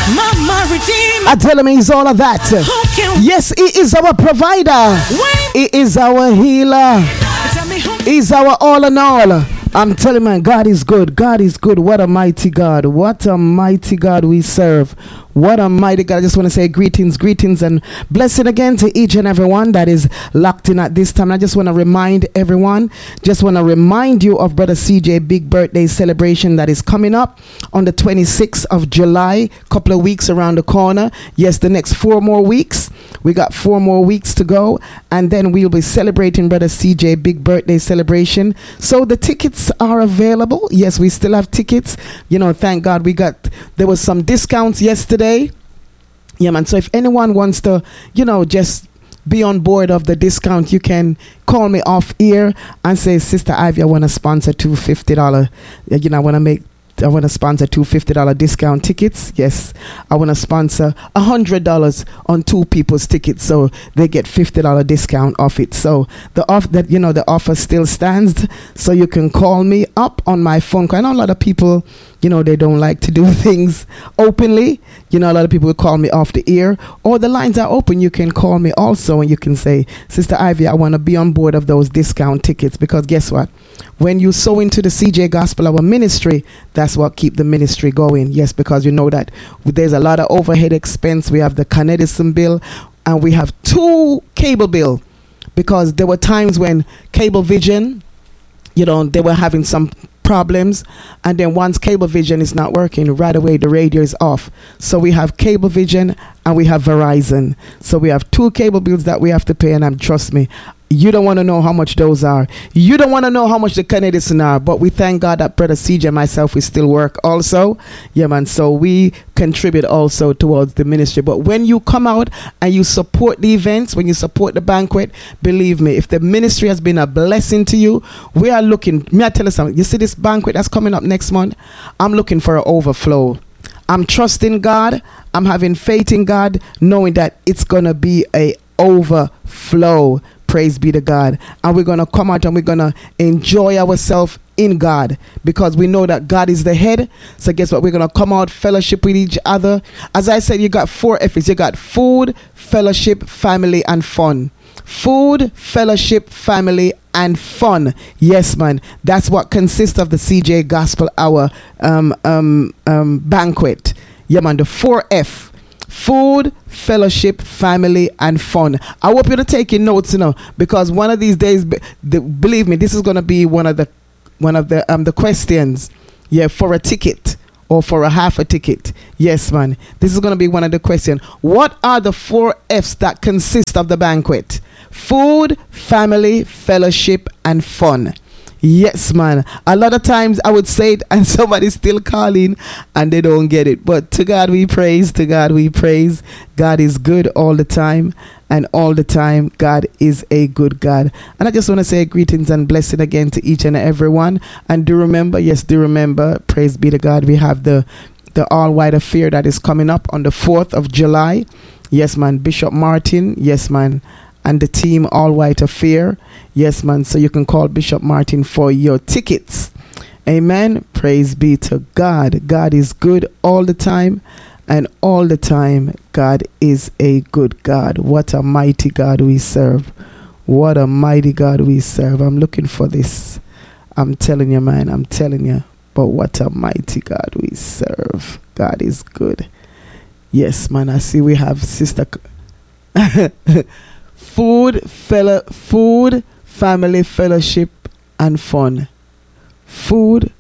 Mama Redeemer. I tell him he's all of that. Yes, he is our provider. He is our healer. He's our all in all. I'm telling you, man, God is good. God is good. What a mighty God. What a mighty God we serve. What a mighty God. I just want to say greetings, and blessing again to each and everyone that is locked in at this time. I just want to remind everyone, just want to remind you of Brother CJ big birthday celebration that is coming up on the 26th of July, couple of weeks around the corner. Yes, the next 4 more weeks. We got 4 more weeks to go, and then we'll be celebrating Brother CJ big birthday celebration. So the tickets are available. Yes, we still have tickets. You know, thank God there was some discounts yesterday. Yeah, man. So if anyone wants to, you know, just be on board of the discount, you can call me off here and say, Sister Ivy, I want to sponsor $250. You know, I want to sponsor $250 discount tickets. Yes, I want to sponsor $100 on 2 people's tickets, so they get $50 discount off it. So the offer still stands. So you can call me up on my phone. I know a lot of people, you know, they don't like to do things openly. You know, a lot of people will call me off the ear, or the lines are open. You can call me also, and you can say, Sister Ivy, I want to be on board of those discount tickets, because guess what? When you sow into the CJ Gospel Hour ministry, that's what keep the ministry going. Yes, because you know that there's a lot of overhead expense. We have the Canedison bill, and we have 2 cable bill, because there were times when Cablevision, you know, they were having some problems, and then once Cablevision is not working, right away the radio is off. So we have Cablevision and we have Verizon. So we have 2 cable bills that we have to pay, and trust me, you don't want to know how much those are. You don't want to know how much the Canadians are. But we thank God that Brother CJ and myself, we still work also. Yeah, man. So we contribute also towards the ministry. But when you come out and you support the events, when you support the banquet, believe me, if the ministry has been a blessing to you, we are looking. May I tell you something? You see this banquet that's coming up next month? I'm looking for an overflow. I'm trusting God. I'm having faith in God, knowing that it's going to be a overflow. Praise be to God. And we're going to come out and we're going to enjoy ourselves in God, because we know that God is the head. So guess what? We're going to come out, fellowship with each other. As I said, you got 4 F's. You got food, fellowship, family, and fun. Food, fellowship, family, and fun. Yes, man. That's what consists of the CJ Gospel Hour banquet. Yeah, man. The 4F. Food, fellowship, family, and fun. I hope you're taking notes, you know, because one of these days, believe me, this is going to be one of the questions. Yeah, for a ticket or for a half a ticket. Yes, man. This is going to be one of the questions. What are the 4 F's that consist of the banquet? Food, family, fellowship, and fun. Yes, man. A lot of times I would say it and somebody's still calling and they don't get it. But to God we praise. To God we praise. God is good all the time. And all the time, God is a good God. And I just want to say greetings and blessing again to each and every one. And do remember, praise be to God, we have the All White Affair that is coming up on the 4th of July. Yes, man. Bishop Martin. Yes, man. And the team All White Affair. Yes, man. So you can call Bishop Martin for your tickets. Amen. Praise be to God. God is good all the time. And all the time, God is a good God. What a mighty God we serve. What a mighty God we serve. I'm looking for this. I'm telling you, man. I'm telling you. But what a mighty God we serve. God is good. Yes, man. I see we have Sister... Food, family, fellowship, and fun. Food,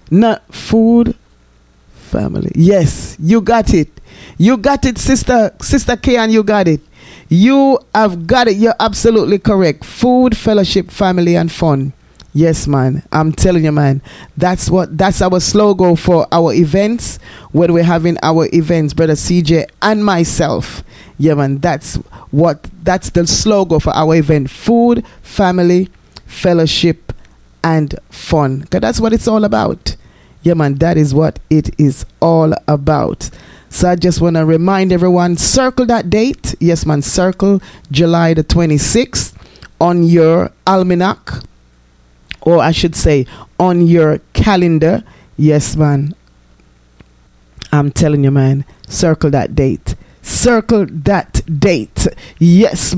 family. Yes, you got it. You got it, Sister K, and you got it. You have got it. You're absolutely correct. Food, fellowship, family, and fun. Yes, man. I'm telling you, man. That's our slogan for our events. When we're having our events, Brother CJ and myself. Yeah, man. That's the slogan for our event. Food, family, fellowship, and fun. Because that's what it's all about. Yeah, man. That is what it is all about. So I just want to remind everyone, circle that date. Yes, man. Circle July the 26th on your almanac. Or I should say, on your calendar. Yes, man. I'm telling you, man. Circle that date. Circle that date. Yes.